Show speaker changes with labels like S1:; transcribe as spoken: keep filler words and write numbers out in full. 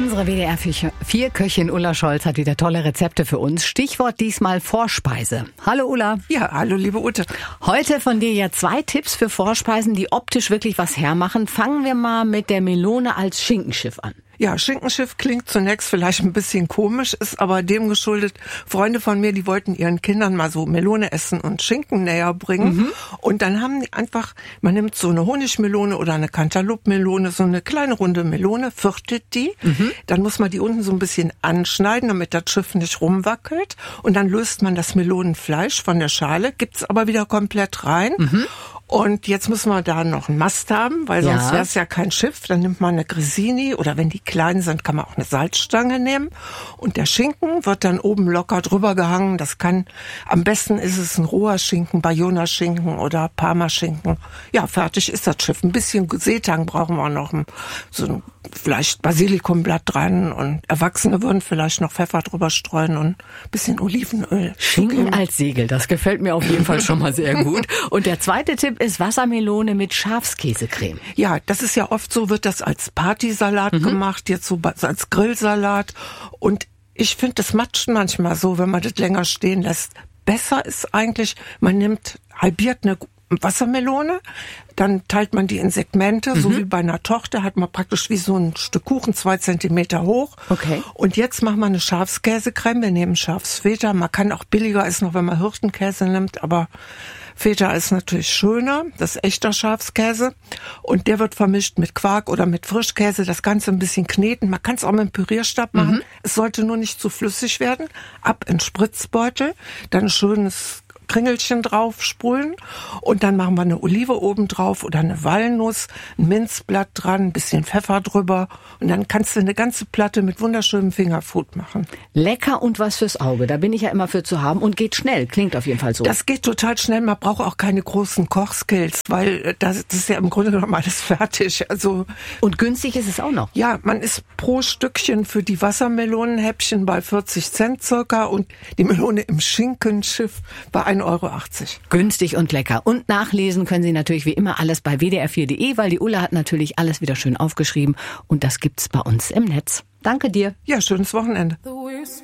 S1: Unsere W D R vier Köchin Ulla Scholz hat wieder tolle Rezepte für uns. Stichwort diesmal Vorspeise. Hallo Ulla.
S2: Ja, hallo liebe Ute.
S1: Heute von dir ja zwei Tipps für Vorspeisen, die optisch wirklich was hermachen. Fangen wir mal mit der Melone als Schinkenschiff an.
S2: Ja, Schinkenschiff klingt zunächst vielleicht ein bisschen komisch, ist aber dem geschuldet, Freunde von mir, die wollten ihren Kindern mal so Melone essen und Schinken näher bringen. Mhm. Und dann haben die einfach, man nimmt so eine Honigmelone oder eine Cantaloupe-Melone, so eine kleine runde Melone, viertelt die. Mhm. Dann muss man die unten so ein bisschen anschneiden, damit das Schiff nicht rumwackelt. Und dann löst man das Melonenfleisch von der Schale, gibt's aber wieder komplett rein. Mhm. Und jetzt müssen wir da noch einen Mast haben, weil sonst ja. wäre es ja kein Schiff. Dann nimmt man eine Grissini oder wenn die klein sind, kann man auch eine Salzstange nehmen. Und der Schinken wird dann oben locker drüber gehangen. Das kann, am besten ist es ein roher Schinken, Bayona-Schinken oder Parma-Schinken. Ja, fertig ist das Schiff. Ein bisschen Seetang brauchen wir noch. So ein, vielleicht Basilikumblatt dran und Erwachsene würden vielleicht noch Pfeffer drüber streuen und ein bisschen Olivenöl.
S1: Schinken okay. als Segel, das gefällt mir auf jeden Fall schon mal sehr gut. Und der zweite Tipp ist Wassermelone mit Schafskäsecreme.
S2: Ja, das ist ja oft so, wird das als Partysalat mhm. gemacht, jetzt so als Grillsalat. Und ich finde, das matscht manchmal so, wenn man das länger stehen lässt. Besser ist eigentlich, man nimmt, halbiert eine Wassermelone, dann teilt man die in Segmente, mhm. so wie bei einer Torte, hat man praktisch wie so ein Stück Kuchen, zwei Zentimeter hoch.
S1: Okay.
S2: Und jetzt machen wir eine Schafskäsecreme, wir nehmen Schafsfeta, man kann auch billiger ist noch, wenn man Hirtenkäse nimmt, aber Feta ist natürlich schöner, das ist echter Schafskäse und der wird vermischt mit Quark oder mit Frischkäse, das Ganze ein bisschen kneten, man kann es auch mit einem Pürierstab machen, mhm. es sollte nur nicht zu flüssig werden, ab in Spritzbeutel, dann schönes Kringelchen drauf sprühen und dann machen wir eine Olive oben drauf oder eine Walnuss, ein Minzblatt dran, ein bisschen Pfeffer drüber und dann kannst du eine ganze Platte mit wunderschönem Fingerfood machen.
S1: Lecker und was fürs Auge, da bin ich ja immer für zu haben und geht schnell, klingt auf jeden Fall so.
S2: Das geht total schnell, man braucht auch keine großen Kochskills, weil das, das ist ja im Grunde genommen alles fertig. Also
S1: und günstig ist es auch noch.
S2: Ja, man ist pro Stückchen für die Wassermelonenhäppchen bei vierzig Cent circa und die Melone im Schinkenschiff bei ein Euro achtzig.
S1: Günstig und lecker. Und nachlesen können Sie natürlich wie immer alles bei w d r vier punkt de, weil die Ulla hat natürlich alles wieder schön aufgeschrieben und das gibt's bei uns im Netz. Danke dir.
S2: Ja, schönes Wochenende.